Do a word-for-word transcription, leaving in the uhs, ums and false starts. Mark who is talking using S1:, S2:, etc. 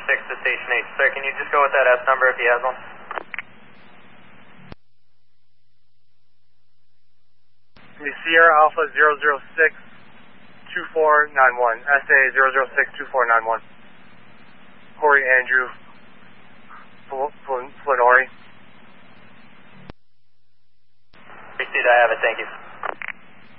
S1: six to Station eight. Sir, can you just go with that S number if he has one?
S2: The Sierra Alpha zero zero six two four nine one, S A zero zero six two four nine one. Corey Andrew